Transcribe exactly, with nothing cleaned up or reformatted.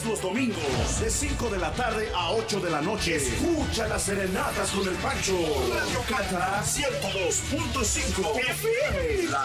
los domingos, de cinco de la tarde a ocho de la noche. Escucha las serenatas con el Pancho. Radio Cata ciento dos punto cinco F M, la